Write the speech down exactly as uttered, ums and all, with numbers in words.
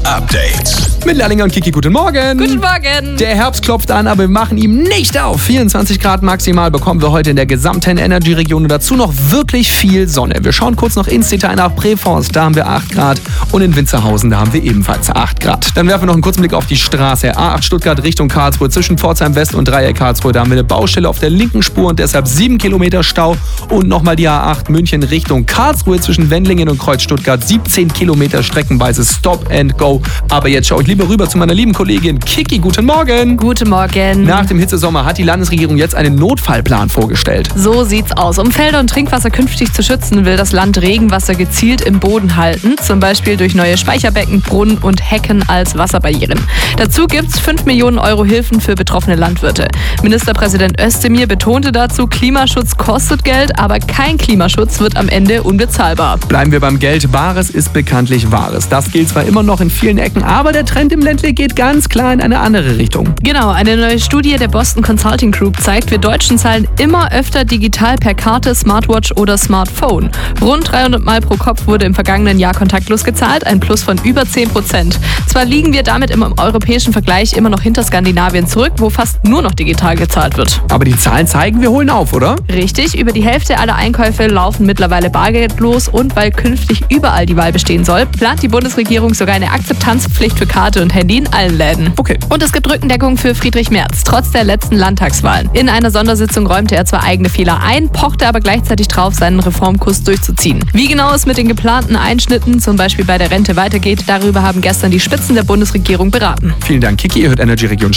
Update. Mit Lallinger und Kiki, guten Morgen. Guten Morgen. Der Herbst klopft an, aber wir machen ihm nicht auf. vierundzwanzig Grad maximal bekommen wir heute in der gesamten Energy-Region und dazu noch wirklich viel Sonne. Wir schauen kurz noch ins Detail nach Präforst, da haben wir acht Grad und in Winzerhausen, da haben wir ebenfalls acht Grad. Dann werfen wir noch einen kurzen Blick auf die Straße. A acht Stuttgart Richtung Karlsruhe zwischen Pforzheim West und Dreieck Karlsruhe. Da haben wir eine Baustelle auf der linken Spur und deshalb sieben Kilometer Stau. Und nochmal die A acht München Richtung Karlsruhe zwischen Wendlingen und Kreuz Stuttgart. siebzehn Kilometer streckenweise Stop and Go. Aber jetzt schaue ich lieber rüber zu meiner lieben Kollegin Kiki. Guten Morgen. Guten Morgen. Nach dem Hitzesommer hat die Landesregierung jetzt einen Notfallplan vorgestellt. So sieht's aus. Um Felder und Trinkwasser künftig zu schützen, will das Land Regenwasser gezielt im Boden halten. Zum Beispiel durch neue Speicherbecken, Brunnen und Hecken als Wasserbarrieren. Dazu gibt's fünf Millionen Euro Hilfen für betroffene Landwirte. Ministerpräsident Özdemir betonte dazu, Klimaschutz kostet Geld, aber kein Klimaschutz wird am Ende unbezahlbar. Bleiben wir beim Geld. Bares ist bekanntlich Wahres. Das gilt zwar immer noch in vielen Ecken, aber der Trend im Ländle geht ganz klar in eine andere Richtung. Genau, eine neue Studie der Boston Consulting Group zeigt, wir Deutschen zahlen immer öfter digital per Karte, Smartwatch oder Smartphone. Rund dreihundert Mal pro Kopf wurde im vergangenen Jahr kontaktlos gezahlt, ein Plus von über zehn Prozent. Zwar liegen wir damit im europäischen Vergleich immer noch hinter Skandinavien zurück, wo fast nur noch digital gezahlt wird. Aber die Zahlen zeigen, wir holen auf, oder? Richtig, über die Hälfte aller Einkäufe laufen mittlerweile bargeldlos und weil künftig überall die Wahl bestehen soll, plant die Bundesregierung sogar eine Akzeptanzpflicht für Karte und Handy in allen Läden. Okay. Und es gibt Rückendeckung für Friedrich Merz, trotz der letzten Landtagswahlen. In einer Sondersitzung räumte er zwar eigene Fehler ein, pochte aber gleichzeitig drauf, seinen Reformkurs durchzuziehen. Wie genau es mit den geplanten Einschnitten, zum Beispiel bei der Rente, weitergeht, darüber haben gestern die Spitzen der Bundesregierung beraten. Vielen Dank, Kiki. Ihr hört Energy Region